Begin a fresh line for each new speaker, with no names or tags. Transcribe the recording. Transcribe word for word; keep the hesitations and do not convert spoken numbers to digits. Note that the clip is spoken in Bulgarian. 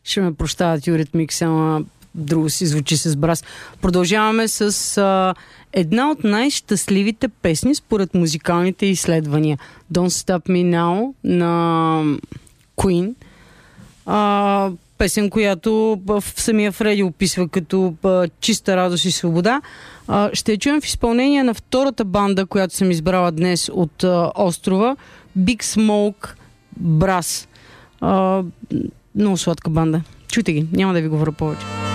Ще ме прощават Eurythmics, ама друго си звучи с брас. Продължаваме с а, една от най-щастливите песни според музикалните изследвания. Don't Stop Me Now на Queen. А, песен, която в самия Фреди описва като а, чиста радост и свобода. А, ще я чуем в изпълнение на втората банда, която съм избрала днес от а, острова. Big Smoke Brass. А, много сладка банда. Чуйте ги, няма да ви говоря повече.